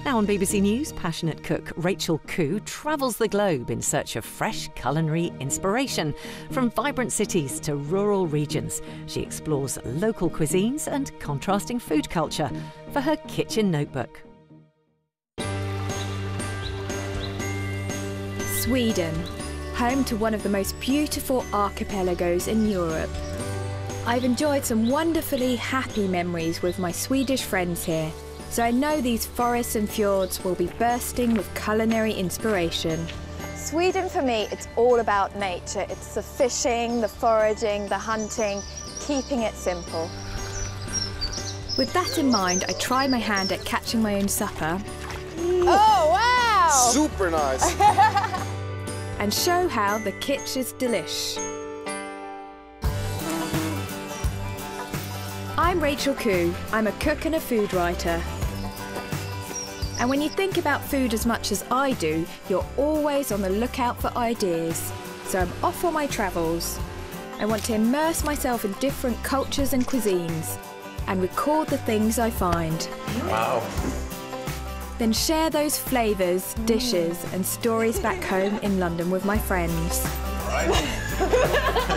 Now on BBC News, passionate cook Rachel Khoo travels the globe in search of fresh culinary inspiration. From vibrant cities to rural regions, she explores local cuisines and contrasting food culture for her kitchen notebook. Sweden, home to one of the most beautiful archipelagos in Europe. I've enjoyed some wonderfully happy memories with my Swedish friends here, so I know these forests and fjords will be bursting with culinary inspiration. Sweden for me, it's all about nature. It's the fishing, the foraging, the hunting, keeping it simple. With that in mind, I try my hand at catching my own supper. Oh, wow! Super nice! And show how the kitsch is delish. I'm Rachel Khoo. I'm a cook and a food writer. And when you think about food as much as I do, you're always on the lookout for ideas. So I'm off on my travels. I want to immerse myself in different cultures and cuisines and record the things I find. Wow. Then share those flavours, dishes and stories back home in London with my friends. Right.